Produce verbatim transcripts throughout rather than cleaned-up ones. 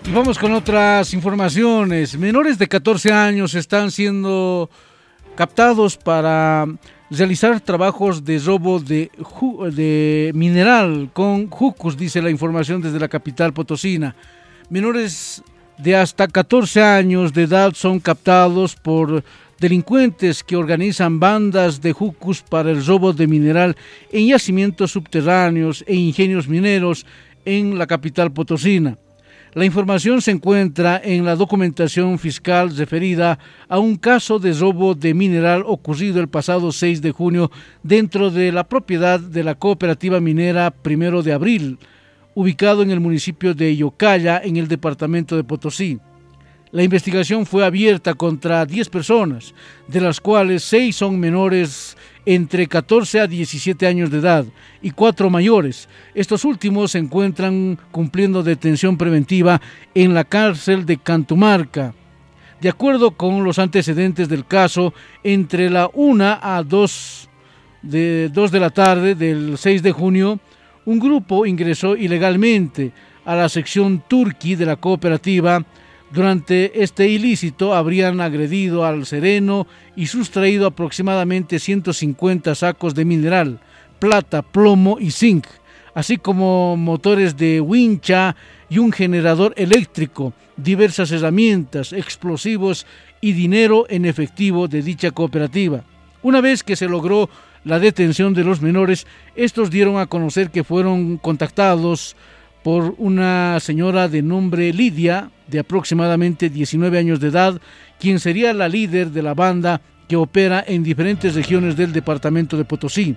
Y vamos con otras informaciones. Menores de catorce años están siendo captados para realizar trabajos de robo de, de mineral con jucos, dice la información desde la capital potosina. Menores de hasta catorce años de edad son captados por delincuentes que organizan bandas de jucos para el robo de mineral en yacimientos subterráneos e ingenios mineros en la capital potosina. La información se encuentra en la documentación fiscal referida a un caso de robo de mineral ocurrido el pasado seis de junio dentro de la propiedad de la cooperativa minera Primero de Abril, ubicado en el municipio de Yocaya, en el departamento de Potosí. La investigación fue abierta contra diez personas, de las cuales seis son menores entre catorce a diecisiete años de edad y cuatro mayores. Estos últimos se encuentran cumpliendo detención preventiva en la cárcel de Cantumarca. De acuerdo con los antecedentes del caso, entre la una a dos de, dos de la tarde del seis de junio, un grupo ingresó ilegalmente a la sección Turqui de la cooperativa. Durante este ilícito habrían agredido al sereno y sustraído aproximadamente ciento cincuenta sacos de mineral, plata, plomo y zinc, así como motores de wincha y un generador eléctrico, diversas herramientas, explosivos y dinero en efectivo de dicha cooperativa. Una vez que se logró la detención de los menores, estos dieron a conocer que fueron contactados por una señora de nombre Lidia, de aproximadamente diecinueve años de edad, quien sería la líder de la banda que opera en diferentes regiones del departamento de Potosí.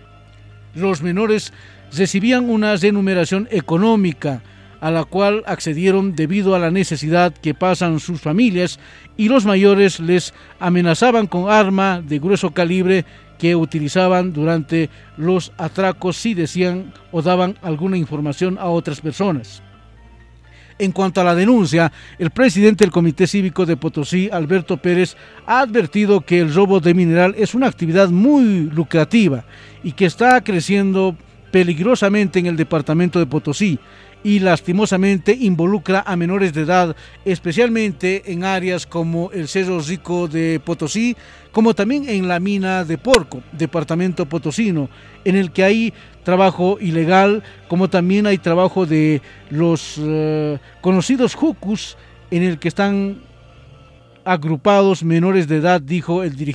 Los menores recibían una remuneración económica, a la cual accedieron debido a la necesidad que pasan sus familias, y los mayores les amenazaban con arma de grueso calibre que utilizaban durante los atracos si decían o daban alguna información a otras personas. En cuanto a la denuncia, el presidente del Comité Cívico de Potosí, Alberto Pérez, ha advertido que el robo de mineral es una actividad muy lucrativa y que está creciendo peligrosamente en el departamento de Potosí y lastimosamente involucra a menores de edad, especialmente en áreas como el Cerro Rico de Potosí, como también en la mina de Porco, departamento potosino, en el que hay trabajo ilegal, como también hay trabajo de los uh, conocidos jucus, en el que están agrupados menores de edad, dijo el dirigente